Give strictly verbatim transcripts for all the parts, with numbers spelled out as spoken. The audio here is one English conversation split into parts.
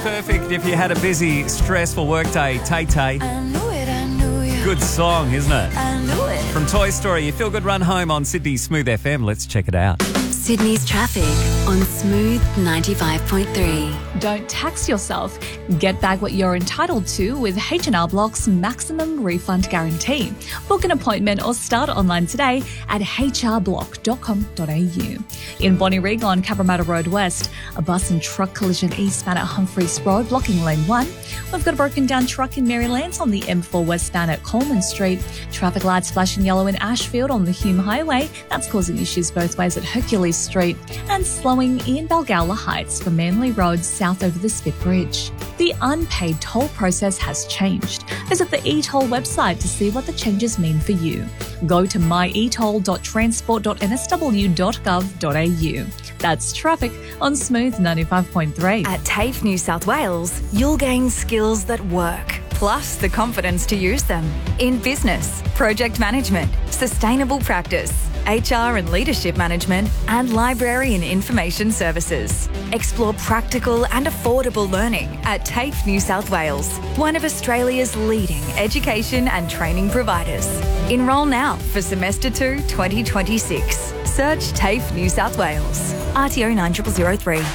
perfect if you had a busy, stressful workday. Tay-Tay. I knew it, I knew you. Good song, isn't it? I knew it. From Toy Story, your feel-good run home on Sydney's Smooth F M. Let's check it out. Sydney's traffic on Smooth ninety-five point three. Don't tax yourself. Get back what you're entitled to with H and R Block's maximum refund guarantee. Book an appointment or start online today at h r block dot com dot a u. In Bonnyrigg on Cabramatta Road West, a bus and truck collision eastbound at Humphreys Road, blocking lane one. We've got a broken down truck in Marylands on the M four westbound at Coleman Street. Traffic lights flashing yellow in Ashfield on the Hume Highway. That's causing issues both ways at Hercules Street, and slowing in Balgowlah Heights from Manly Road south over the Spit Bridge. The unpaid toll process has changed. Visit the e-toll website to see what the changes mean for you. Go to my e toll dot transport dot n s w dot gov dot a u. That's traffic on Smooth ninety-five point three. At TAFE New South Wales, you'll gain skills that work, plus the confidence to use them in business, project management, sustainable practice, H R and leadership management, and library and information services. Explore practical and affordable learning at TAFE New South Wales, one of Australia's leading education and training providers. Enrol now for semester two twenty twenty-six. Search TAFE New South Wales. R T O nine zero zero zero three.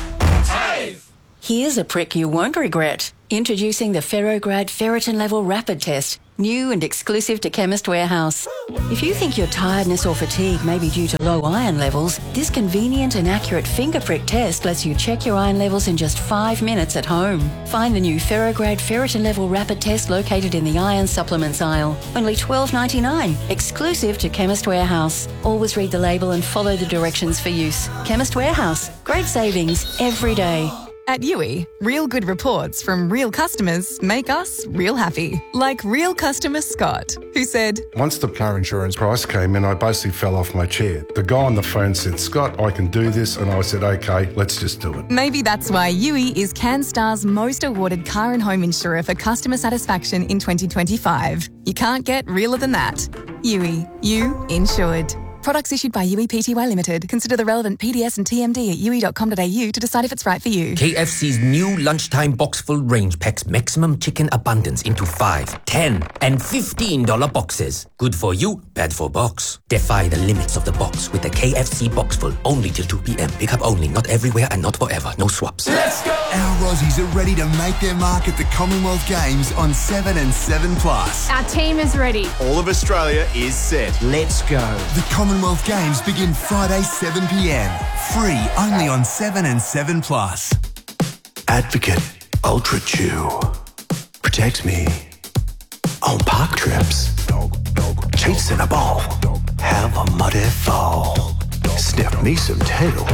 Here's a prick you won't regret. Introducing the Ferrograd Ferritin Level Rapid Test, new and exclusive to Chemist Warehouse. If you think your tiredness or fatigue may be due to low iron levels, this convenient and accurate finger prick test lets you check your iron levels in just five minutes at home. Find the new Ferrograd Ferritin Level Rapid Test located in the iron supplements aisle. Only twelve ninety-nine, exclusive to Chemist Warehouse. Always read the label and follow the directions for use. Chemist Warehouse, great savings every day. At U I, real good reports from real customers make us real happy. Like real customer Scott, who said, Once the car insurance price came in, I basically fell off my chair. The guy on the phone said, Scott, I can do this. And I said, OK, let's just do it. Maybe that's why U I is CanStar's most awarded car and home insurer for customer satisfaction in twenty twenty-five. You can't get realer than that. U I, you insured. Products issued by U I P T Y Limited. Consider the relevant P D S and T M D at u i dot com dot a u to decide if it's right for you. K F C's new lunchtime box full range packs maximum chicken abundance into five, ten, and fifteen dollar boxes. Good for you, bad for box. Defy the limits of the box with the K F C box full only till two p.m. Pick up only, not everywhere and not forever. No swaps. Let's go! Our Aussies are ready to make their mark at the Commonwealth Games on seven and seven plus. Our team is ready. All of Australia is set. Let's go. The Commonwealth Games begin Friday seven p.m. Free only on seven and seven plus. Advocate Ultra Chew protects me on park trips. Cheats in a bowl. Have a muddy fall. Sniff me some tail.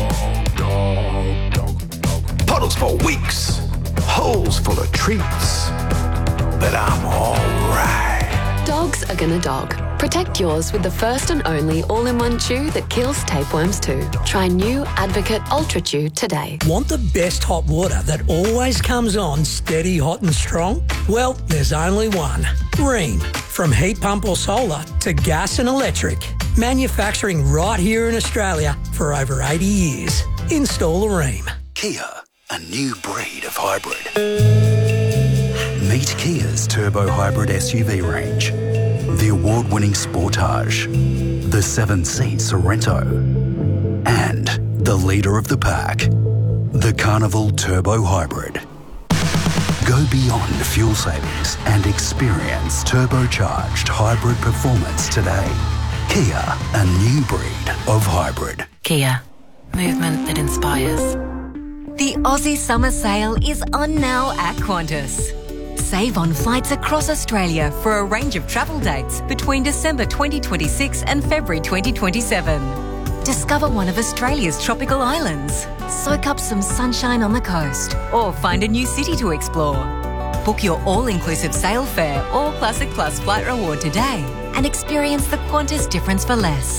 Puddles for weeks. Holes full of treats. But I'm alright. Dogs are gonna dog. Protect yours with the first and only all-in-one chew that kills tapeworms too. Try new Advocate Ultra Chew today. Want the best hot water that always comes on steady, hot and strong? Well, there's only one. Rheem. From heat pump or solar to gas and electric. Manufacturing right here in Australia for over eighty years. Install a Rheem. Kia, a new breed of hybrid. Meet Kia's turbo hybrid S U V range. The award-winning Sportage, the seven-seat Sorento, and the leader of the pack, the Carnival Turbo Hybrid. Go beyond fuel savings and experience turbocharged hybrid performance today. Kia, a new breed of hybrid. Kia, movement that inspires. The Aussie Summer Sale is on now at Qantas. Save on flights across Australia for a range of travel dates between December twenty twenty-six and February twenty twenty-seven. Discover one of Australia's tropical islands, soak up some sunshine on the coast, or find a new city to explore. Book your all-inclusive sail fare or Classic Plus flight reward today and experience the Qantas difference for less.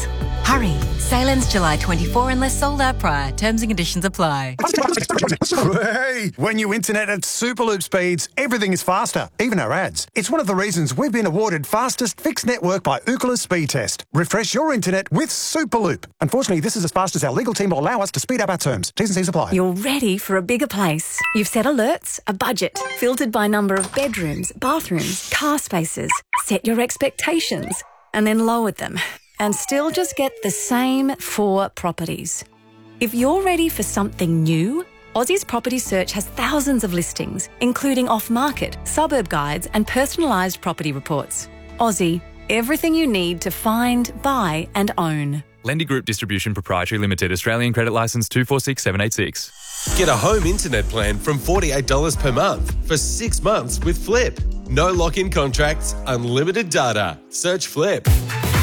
Hurry, sale ends July twenty-fourth unless sold out prior. Terms and conditions apply. Hey, when you internet at Superloop speeds, everything is faster, even our ads. It's one of the reasons we've been awarded fastest fixed network by Ookla Speed Test. Refresh your internet with Superloop. Unfortunately, this is as fast as our legal team will allow us to speed up our terms. T's and C's apply. You're ready for a bigger place. You've set alerts, a budget, filtered by number of bedrooms, bathrooms, car spaces. Set your expectations and then lowered them. And still just get the same four properties. If you're ready for something new, Aussie's Property Search has thousands of listings, including off-market, suburb guides and personalised property reports. Aussie, everything you need to find, buy and own. Lendy Group Distribution Proprietary Limited, Australian Credit Licence two four six seven eight six. Get a home internet plan from forty-eight dollars per month for six months with Flip. No lock-in contracts, unlimited data. Search Flip.